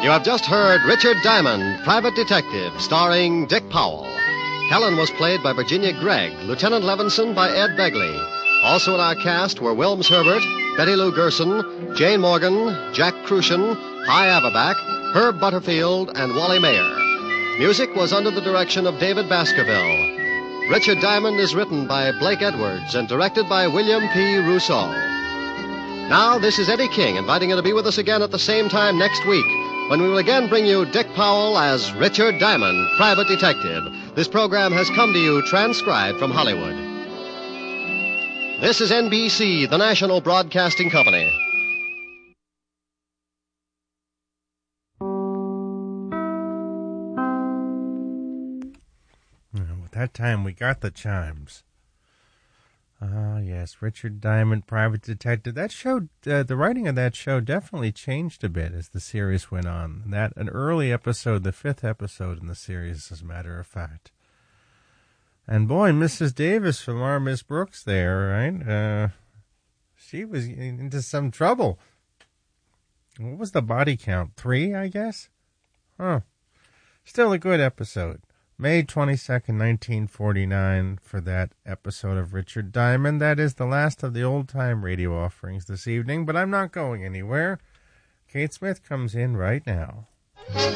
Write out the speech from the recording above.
You have just heard Richard Diamond, Private Detective, starring Dick Powell. Helen was played by Virginia Gregg, Lieutenant Levinson by Ed Begley. Also in our cast were Wilms Herbert, Betty Lou Gerson, Jane Morgan, Jack Crucian, Hy Averback, Herb Butterfield, and Wally Mayer. Music was under the direction of David Baskerville. Richard Diamond is written by Blake Edwards and directed by William P. Rousseau. Now, this is Eddie King inviting you to be with us again at the same time next week, when we will again bring you Dick Powell as Richard Diamond, Private Detective. This program has come to you transcribed from Hollywood. This is NBC, the national broadcasting company. That time we got the chimes. Ah, yes, Richard Diamond, Private Detective. That show, the writing of that show definitely changed a bit as the series went on. An early episode, the 5th episode in the series, as a matter of fact. And boy, Mrs. Davis from our Miss Brooks there, right? She was into some trouble. What was the body count? 3, I guess? Huh. Still a good episode. May 22nd, 1949, for that episode of Richard Diamond. That is the last of the old-time radio offerings this evening, but I'm not going anywhere. Kate Smith comes in right now.